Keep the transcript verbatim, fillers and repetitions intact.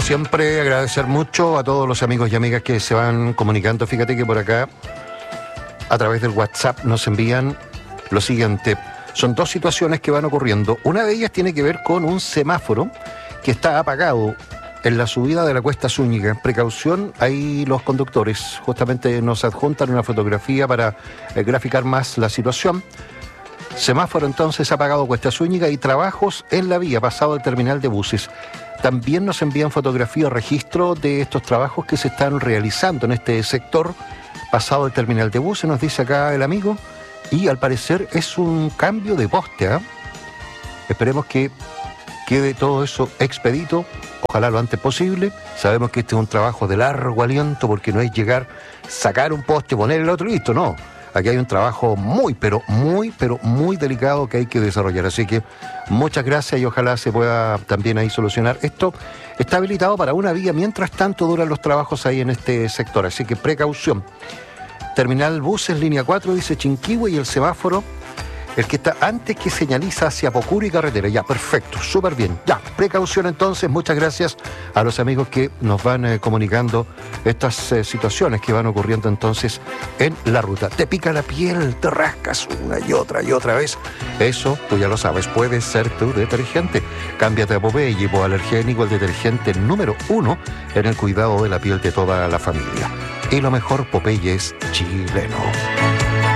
siempre, agradecer mucho a todos los amigos y amigas que se van comunicando. Fíjate que por acá, a través del WhatsApp, nos envían lo siguiente. Son dos situaciones que van ocurriendo. Una de ellas tiene que ver con un semáforo que está apagado en la subida de la Cuesta Zúñiga. Precaución, ahí los conductores justamente nos adjuntan una fotografía para eh, graficar más la situación. Semáforo entonces apagado Cuesta Zúñiga y trabajos en la vía, pasado el terminal de buses. También nos envían fotografía o registro de estos trabajos que se están realizando en este sector, pasado el terminal de buses, nos dice acá el amigo, y al parecer es un cambio de poste, ¿eh? Esperemos que quede todo eso expedito, ojalá lo antes posible. Sabemos que este es un trabajo de largo aliento porque no es llegar, sacar un poste, poner el otro y listo, no. Aquí hay un trabajo muy, pero muy, pero muy delicado que hay que desarrollar. Así que muchas gracias y ojalá se pueda también ahí solucionar. Esto está habilitado para una vía, mientras tanto duran los trabajos ahí en este sector. Así que precaución. Terminal Buses, línea cuatro, dice Chinquihue, y el semáforo, el que está antes, que señaliza hacia Pocuri y carretera. Ya, perfecto, súper bien. Ya, precaución entonces. Muchas gracias a los amigos que nos van eh, comunicando estas eh, situaciones que van ocurriendo entonces en la ruta. Te pica la piel, te rascas una y otra y otra vez. Eso, tú ya lo sabes, puede ser tu detergente. Cámbiate a Popeye, hipoalergénico, el detergente número uno en el cuidado de la piel de toda la familia. Y lo mejor, Popeye es chileno.